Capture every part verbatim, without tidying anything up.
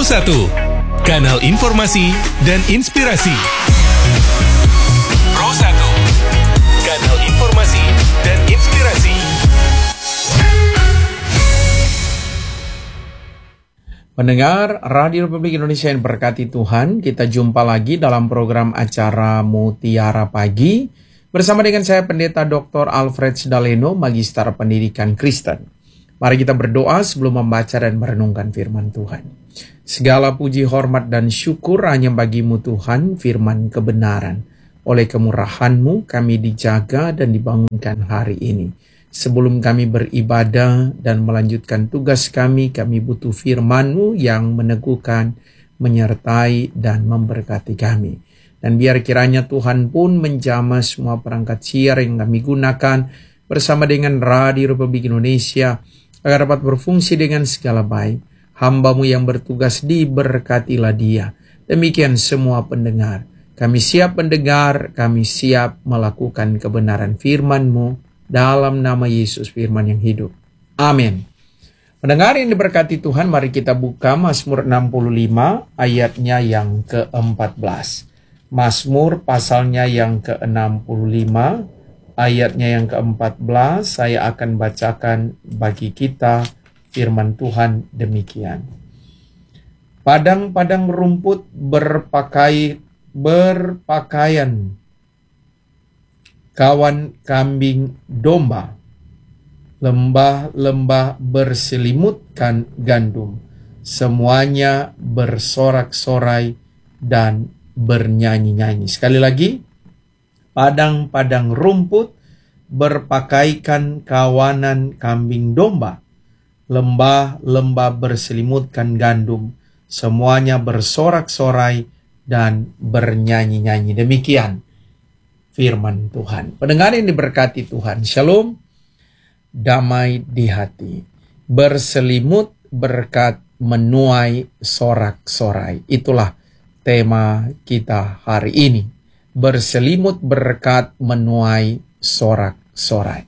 Pro satu, kanal informasi dan inspirasi. Pro satu, kanal informasi dan inspirasi. Pendengar Radio Republik Indonesia yang berkati Tuhan, kita jumpa lagi dalam program acara Mutiara Pagi bersama dengan saya Pendeta Doktor Alfred Sdaleno, Magister Pendidikan Kristen. Mari kita berdoa sebelum membaca dan merenungkan firman Tuhan. Segala puji, hormat, dan syukur hanya bagi-Mu Tuhan, firman kebenaran. Oleh kemurahan-Mu kami dijaga dan dibangunkan hari ini. Sebelum kami beribadah dan melanjutkan tugas kami, kami butuh firman-Mu yang meneguhkan, menyertai, dan memberkati kami. Dan biar kiranya Tuhan pun menjamah semua perangkat siar yang kami gunakan bersama dengan Radio Republik Indonesia, agar dapat berfungsi dengan segala baik. Hamba-Mu yang bertugas diberkatilah dia. Demikian semua pendengar. Kami siap mendengar, kami siap melakukan kebenaran firman-Mu dalam nama Yesus firman yang hidup. Amin. Pendengar yang diberkati Tuhan, mari kita buka Mazmur enam puluh lima ayatnya yang keempat belas. Mazmur pasalnya yang ke enam puluh lima ayatnya yang keempat belas, saya akan bacakan bagi kita firman Tuhan demikian. Padang-padang rumput berpakai, berpakaian kawan kambing domba, lembah-lembah berselimutkan gandum, semuanya bersorak-sorai dan bernyanyi-nyanyi. Sekali lagi, padang-padang rumput berpakaikan kawanan kambing domba, lembah-lembah berselimutkan gandum, semuanya bersorak-sorai dan bernyanyi-nyanyi. Demikian firman Tuhan. Pendengar yang diberkati Tuhan, shalom, damai di hati, berselimut berkat menuai sorak-sorai. Itulah tema kita hari ini. Berselimut berkat menuai sorak-sorai.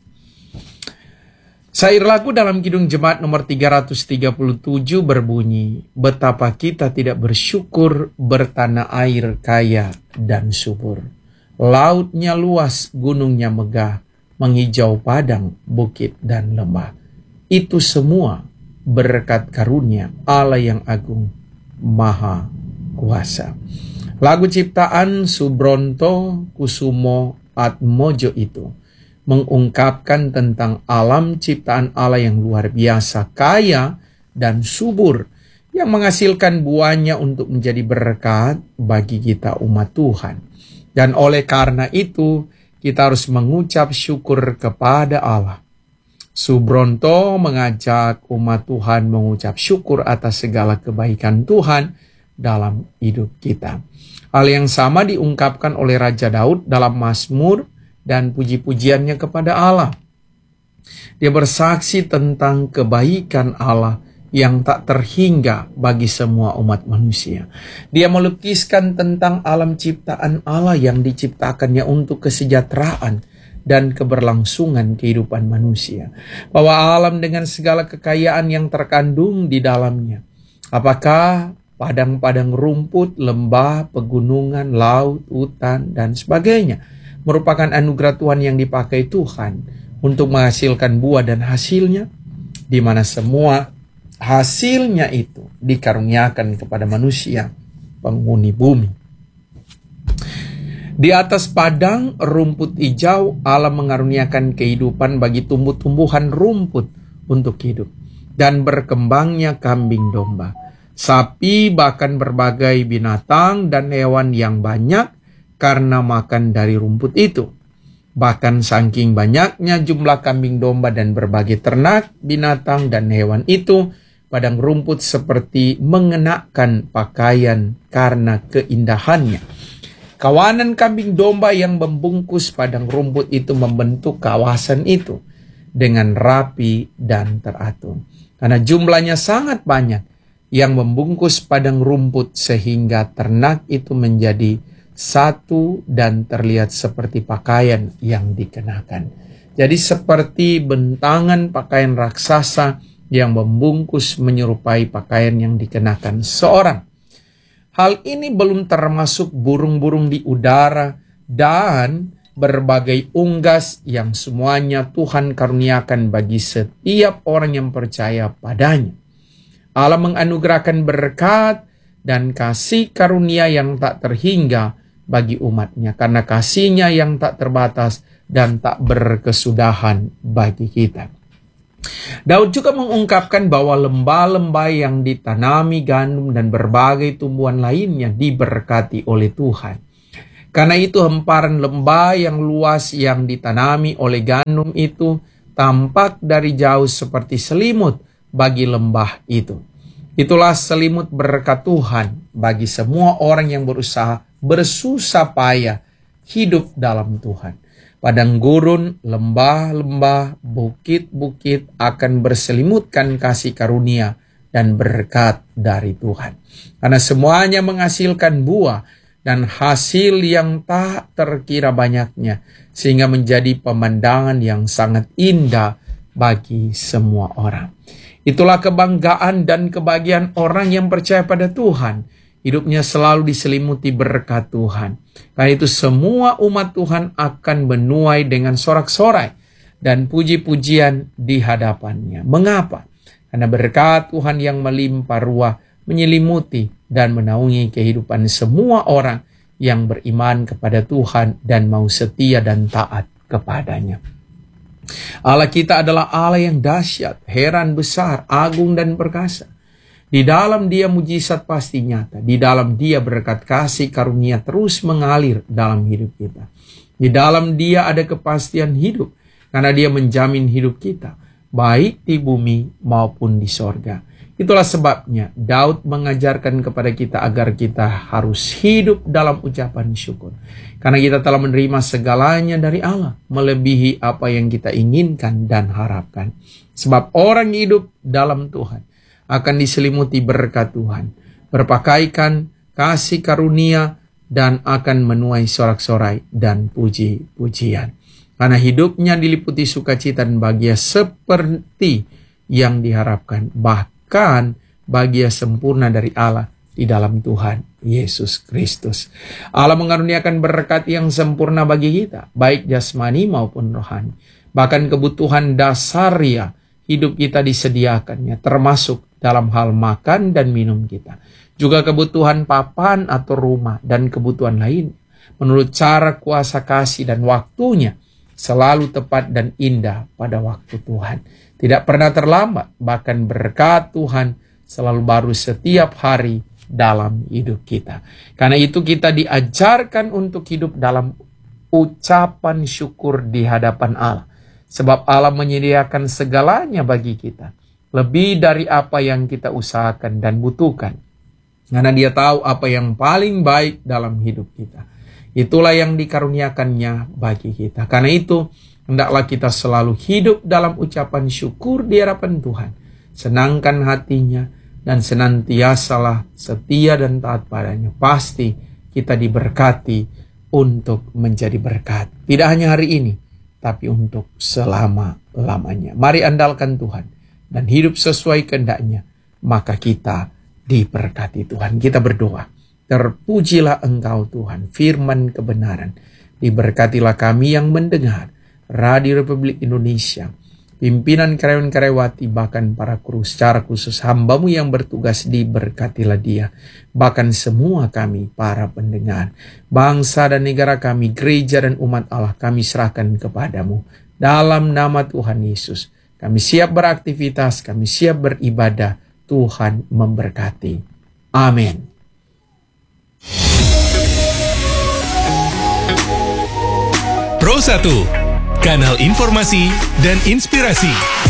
Syair lagu dalam Kidung Jemaat nomor tiga ratus tiga puluh tujuh berbunyi, betapa kita tidak bersyukur bertanah air kaya dan subur. Lautnya luas, gunungnya megah, menghijau padang, bukit dan lembah. Itu semua berkat karunia Allah yang agung, maha kuasa. Lagu ciptaan Subronto Kusumo Atmojo itu mengungkapkan tentang alam ciptaan Allah yang luar biasa, kaya dan subur, yang menghasilkan buahnya untuk menjadi berkat bagi kita umat Tuhan. Dan oleh karena itu, kita harus mengucap syukur kepada Allah. Subronto mengajak umat Tuhan mengucap syukur atas segala kebaikan Tuhan dalam hidup kita. Hal yang sama diungkapkan oleh Raja Daud dalam Mazmur dan puji-pujiannya kepada Allah. Dia bersaksi tentang kebaikan Allah yang tak terhingga bagi semua umat manusia. Dia melukiskan tentang alam ciptaan Allah yang diciptakannya untuk kesejahteraan dan keberlangsungan kehidupan manusia. Bahwa alam dengan segala kekayaan yang terkandung di dalamnya. Apakah padang-padang rumput, lembah, pegunungan, laut, hutan, dan sebagainya merupakan anugerah Tuhan yang dipakai Tuhan untuk menghasilkan buah dan hasilnya, di mana semua hasilnya itu dikaruniakan kepada manusia, penghuni bumi. Di atas padang rumput hijau, Allah mengaruniakan kehidupan bagi tumbuh-tumbuhan rumput untuk hidup, dan berkembangnya kambing domba, sapi, bahkan berbagai binatang dan hewan yang banyak karena makan dari rumput itu. Bahkan saking banyaknya jumlah kambing domba dan berbagai ternak, binatang dan hewan itu, padang rumput seperti mengenakan pakaian karena keindahannya. Kawanan kambing domba yang membungkus padang rumput itu membentuk kawasan itu dengan rapi dan teratur. Karena jumlahnya sangat banyak yang membungkus padang rumput sehingga ternak itu menjadi satu dan terlihat seperti pakaian yang dikenakan. Jadi seperti bentangan pakaian raksasa yang membungkus menyerupai pakaian yang dikenakan seorang. Hal ini belum termasuk burung-burung di udara dan berbagai unggas yang semuanya Tuhan karuniakan bagi setiap orang yang percaya padanya. Allah menganugerahkan berkat dan kasih karunia yang tak terhingga bagi umatnya, karena kasihnya yang tak terbatas dan tak berkesudahan bagi kita. Daud juga mengungkapkan bahwa lembah-lembah yang ditanami gandum dan berbagai tumbuhan lainnya diberkati oleh Tuhan. Karena itu hamparan lembah yang luas yang ditanami oleh gandum itu tampak dari jauh seperti selimut bagi lembah itu. Itulah selimut berkat Tuhan bagi semua orang yang berusaha bersusah payah hidup dalam Tuhan. Padang gurun, lembah-lembah, bukit-bukit akan berselimutkan kasih karunia dan berkat dari Tuhan. Karena semuanya menghasilkan buah dan hasil yang tak terkira banyaknya, sehingga menjadi pemandangan yang sangat indah bagi semua orang. Itulah kebanggaan dan kebahagiaan orang yang percaya pada Tuhan. Hidupnya selalu diselimuti berkat Tuhan. Karena itu semua umat Tuhan akan menuai dengan sorak-sorai dan puji-pujian di hadapannya. Mengapa? Karena berkat Tuhan yang melimpah ruah menyelimuti dan menaungi kehidupan semua orang yang beriman kepada Tuhan dan mau setia dan taat kepadanya. Allah kita adalah Allah yang dahsyat, heran besar, agung dan perkasa. Di dalam Dia mujizat pasti nyata. Di dalam Dia berkat kasih karunia terus mengalir dalam hidup kita. Di dalam Dia ada kepastian hidup, karena Dia menjamin hidup kita, baik di bumi maupun di sorga. Itulah sebabnya Daud mengajarkan kepada kita agar kita harus hidup dalam ucapan syukur. Karena kita telah menerima segalanya dari Allah, melebihi apa yang kita inginkan dan harapkan. Sebab orang hidup dalam Tuhan akan diselimuti berkat Tuhan, berpakaikan kasih karunia, dan akan menuai sorak-sorai dan puji-pujian. Karena hidupnya diliputi sukacita dan bahagia seperti yang diharapkan, bahkan bahagia sempurna dari Allah di dalam Tuhan Yesus Kristus. Allah mengaruniakan berkat yang sempurna bagi kita, baik jasmani maupun rohani. Bahkan kebutuhan dasarnya hidup kita disediakannya, termasuk dalam hal makan dan minum kita. Juga kebutuhan papan atau rumah dan kebutuhan lain. Menurut cara kuasa kasih dan waktunya, selalu tepat dan indah pada waktu Tuhan. Tidak pernah terlambat, bahkan berkat Tuhan selalu baru setiap hari dalam hidup kita. Karena itu kita diajarkan untuk hidup dalam ucapan syukur di hadapan Allah. Sebab Allah menyediakan segalanya bagi kita, lebih dari apa yang kita usahakan dan butuhkan. Karena Dia tahu apa yang paling baik dalam hidup kita. Itulah yang dikaruniakannya bagi kita. Karena itu, hendaklah kita selalu hidup dalam ucapan syukur di hadapan Tuhan. Senangkan hatinya dan senantiasalah setia dan taat padanya. Pasti kita diberkati untuk menjadi berkat. Tidak hanya hari ini, tapi untuk selama-lamanya. Mari andalkan Tuhan dan hidup sesuai kehendak-Nya, maka kita diberkati Tuhan. Kita berdoa. Terpujilah Engkau Tuhan, firman kebenaran. Diberkatilah kami yang mendengar Radio Republik Indonesia, pimpinan karyawan-karyawati, bahkan para kru, secara khusus hamba-Mu yang bertugas, diberkatilah dia. Bahkan semua kami, para pendengar, bangsa dan negara kami, gereja dan umat Allah, kami serahkan kepadamu. Dalam nama Tuhan Yesus, kami siap beraktivitas, kami siap beribadah. Tuhan memberkati. Amin. Pro satu, kanal informasi dan inspirasi.